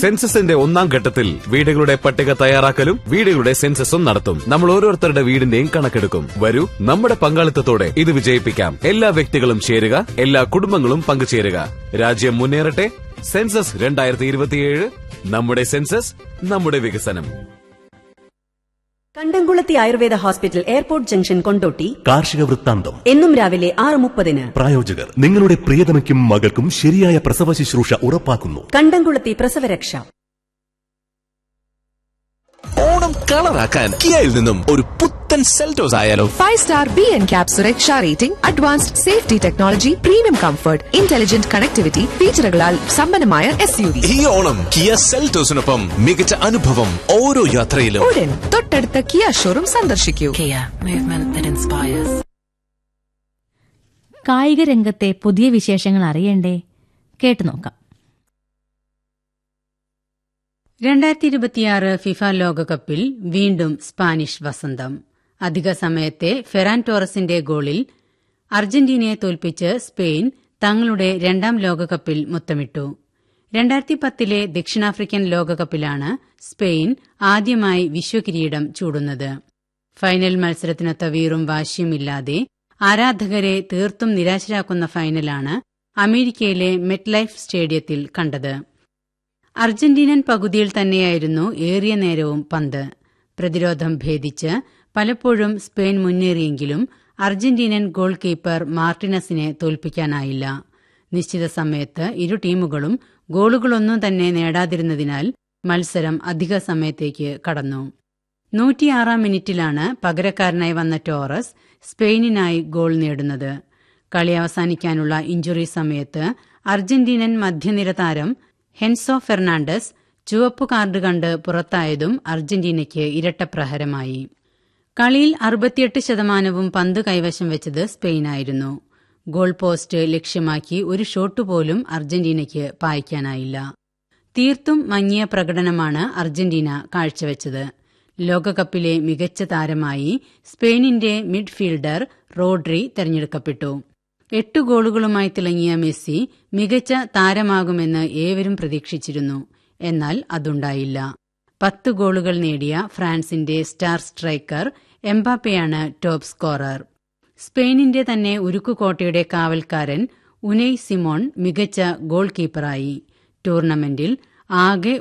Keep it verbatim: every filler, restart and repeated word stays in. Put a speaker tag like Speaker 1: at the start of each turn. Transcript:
Speaker 1: സെൻസസിന്റെ ഒന്നാം ഘട്ടത്തിൽ വീടുകളുടെ പട്ടിക തയ്യാറാക്കലും വീടുകളുടെ സെൻസസും നടത്തും. നമ്മൾ ഓരോരുത്തരുടെ വീടിന്റെയും കണക്കെടുക്കും. വരൂ, നമ്മുടെ പങ്കാളിത്തത്തോടെ ഇത് വിജയിപ്പിക്കാം. എല്ലാ വ്യക്തികളും ചേരുക, എല്ലാ കുടുംബങ്ങളും പങ്കുചേരുക. രാജ്യം മുന്നേറട്ടെ. സെൻസസ് രണ്ടായിരത്തി ഇരുപത്തിയേഴ്. നമ്മുടെ സെൻസസ്, നമ്മുടെ വികസനം.
Speaker 2: കണ്ടംകുളത്തി Ayurveda hospital, airport junction, Kondotty.
Speaker 3: കാർഷിക വൃത്താന്തം
Speaker 2: എന്നും രാവിലെ ആറ് മുപ്പതിന്.
Speaker 3: പ്രായോജകർ നിങ്ങളുടെ പ്രിയതമയ്ക്കും മകൾക്കും ശരിയായ പ്രസവ ശുശ്രൂഷ ഉറപ്പാക്കുന്നു.
Speaker 2: കണ്ടംകുളത്തി പ്രസവരക്ഷ.
Speaker 4: ഓണം കളറാക്കാൻ കിയയിൽ നിന്നും ഒരു പുത്തൻ സെൽറ്റോസ് ആയാലോ?
Speaker 5: Five star B N cap സുരക്ഷ rating, advanced safety technology, premium comfort, intelligent connectivity ഫീച്ചറുകളാൽ സമ്പന്നമായ എസ് യു വി.
Speaker 4: ഈ ഓണം കിയ സെൽറ്റോസിനൊപ്പം മികച്ച അനുഭവം ഓരോ യാത്രയിലും.
Speaker 5: ഉടൻ തൊട്ടടുത്ത കിയ ഷോറൂം സന്ദർശിക്കൂ.
Speaker 6: കായിക രംഗത്തെ പുതിയ വിശേഷങ്ങൾ അറിയണ്ടേ? കേട്ടു നോക്കാം.
Speaker 7: രണ്ടായിരത്തി ഇരുപത്തിയാറ് ഫിഫ ലോകകപ്പിൽ വീണ്ടും സ്പാനിഷ് വസന്തം. അധിക സമയത്തെ ഫെറാൻ ടോറസിന്റെ ഗോളിൽ അർജന്റീനയെ തോൽപ്പിച്ച് സ്പെയിൻ തങ്ങളുടെ രണ്ടാം ലോകകപ്പിൽ മുത്തമിട്ടു. രണ്ടായിരത്തി പത്തിലെ ദക്ഷിണാഫ്രിക്കൻ ലോകകപ്പിലാണ് സ്പെയിൻ ആദ്യമായി വിശ്വകിരീടം ചൂടുന്നത്. ഫൈനൽ മത്സരത്തിനൊത്ത വീറും വാശിയുമില്ലാതെ ആരാധകരെ തീർത്തും നിരാശരാക്കുന്ന ഫൈനലാണ് അമേരിക്കയിലെ മെറ്റ്ലൈഫ് സ്റ്റേഡിയത്തിൽ കണ്ടത്. അർജന്റീനൻ പകുതിയിൽ തന്നെയായിരുന്നു ഏറിയ നേരവും പന്ത്. പ്രതിരോധം ഭേദിച്ച് പലപ്പോഴും സ്പെയിൻ മുന്നേറിയെങ്കിലും അർജന്റീനൻ ഗോൾ കീപ്പർ മാർട്ടിനസിനെ തോൽപ്പിക്കാനായില്ല. നിശ്ചിത സമയത്ത് ഇരു ടീമുകളും ഗോളുകളൊന്നും തന്നെ നേടാതിരുന്നതിനാൽ മത്സരം അധിക സമയത്തേക്ക് കടന്നു. നൂറ്റിയാറാം മിനിറ്റിലാണ് പകരക്കാരനായി വന്ന ടോറസ് സ്പെയിനിനായി ഗോൾ നേടുന്നത്. കളി അവസാനിക്കാനുള്ള ഇഞ്ചുറി സമയത്ത് അർജന്റീനൻ മധ്യനിര താരം ഹെൻസോ ഫെർണാണ്ടസ് ചുവപ്പു കാർഡ് കണ്ട് പുറത്തായതും അർജന്റീനയ്ക്ക് ഇരട്ടപ്രഹരമായി. കളിയിൽ അറുപത്തിയെട്ട് ശതമാനവും പന്ത് കൈവശം വെച്ചത് സ്പെയിനായിരുന്നു. ഗോൾ പോസ്റ്റ് ലക്ഷ്യമാക്കി ഒരു ഷോട്ട് പോലും അർജന്റീനയ്ക്ക് പായിക്കാനായില്ല. തീർത്തും മങ്ങിയ പ്രകടനമാണ് അർജന്റീന കാഴ്ചവെച്ചത്. ലോകകപ്പിലെ മികച്ച താരമായി സ്പെയിനിന്റെ മിഡ്ഫീൽഡർ റോഡ്രി തെരഞ്ഞെടുക്കപ്പെട്ടു. എട്ട് ഗോളുകളുമായി തിളങ്ങിയ മെസ്സി മികച്ച താരമാകുമെന്ന് ഏവരും പ്രതീക്ഷിച്ചിരുന്നു. എന്നാൽ അതുണ്ടായില്ല. പത്ത് ഗോളുകൾ നേടിയ ഫ്രാൻസിന്റെ സ്റ്റാർ സ്ട്രൈക്കർ എംബാപ്പയാണ് ടോപ്പ് സ്കോറർ. സ്പെയിനിന്റെ തന്നെ ഉരുക്കുകോട്ടയുടെ കാവൽക്കാരൻ ഉനൈ സിമോൺ മികച്ച ഗോൾ കീപ്പറായി. ടൂർണമെന്റിൽ ആകെ